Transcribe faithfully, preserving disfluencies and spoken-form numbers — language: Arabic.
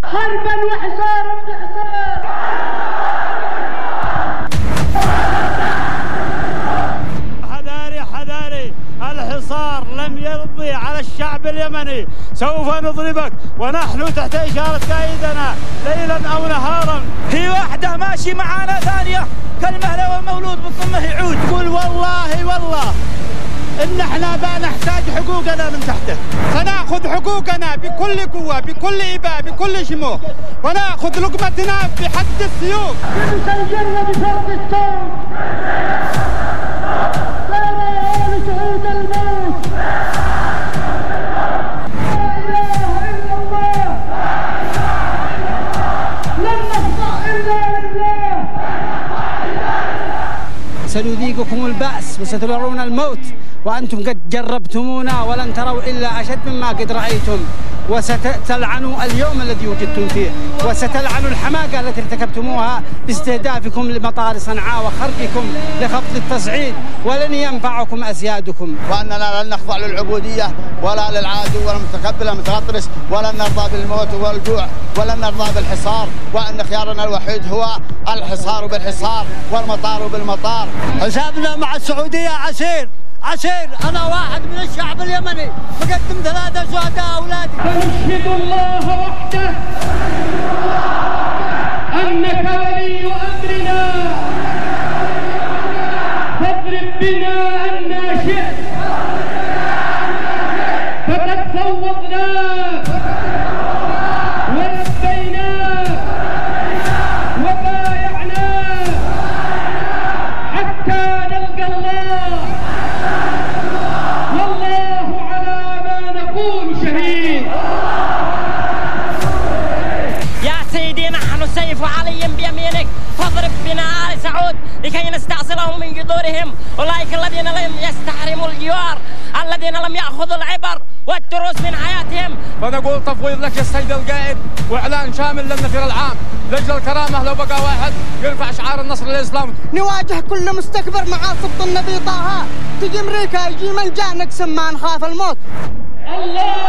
حربا وحصارا بحصار. حذاري حذاري، الحصار لم يرضي على الشعب اليمني، سوف نضربك ونحن تحت إشارة قائدنا ليلا أو نهارا. في واحدة ماشي معانا ثانية كالمهلة والمولود بطنه يعود. قل والله والله إن احنا بنحتاج حقوقنا من تحته، فنأخذ حقوقنا بكل قوة بكل إباء بكل شموخ، ونأخذ لقمتنا بحد السيوف. سنسجلنا بفرق الصوت، سار أهل سعود الموت. لا إله إلا الله، لن نخضع إلا لله. سنذيقكم البأس وسترون الموت وأنتم قد جربتمونا ولن تروا إلا أشد مما قد رأيتم، وستلعنوا اليوم الذي وجدتم فيه، وستلعنوا الحماقة التي ارتكبتموها باستهدافكم لمطار صنعاء وخرجكم لخفض التصعيد، ولن ينفعكم أسيادكم. وأننا لن نخضع للعبودية ولا للعادو ولا المتكبل المتغطرس، ولن نرضى بالموت والجوع، ولن نرضى بالحصار، وأن خيارنا الوحيد هو الحصار بالحصار والمطار بالمطار. حسابنا مع السعودية عسير عسير. أنا واحد من الشعب اليمني مقدم ثلاثة شهداء أولادي. فنشهد الله وحده أنك ولي أمرنا، فاضرب بنا أن شئت، فقد فوضناك ولبيناك وبايعناك حتى نلقى الله، والله على ما نقول شهيد. يا سيدي نحن سيف علي بيمينك، فاضرب بنا آل سعود لكي نستأصلهم من جذورهم، أولئك الذين لم يستحرموا الجوار، الذين لم يأخذوا العبر والدروس من حياتهم. فنقول تفويض لك يا السيد القائد، وإعلان شامل للنفير العام لأجل الكرامة. لو بقى واحد يرفع شعار النصر للإسلام، نواجه كل مستكبر مع سبط النبي طه. تجي أمريكا يجي من جاء نقسم ما نخاف الموت. الله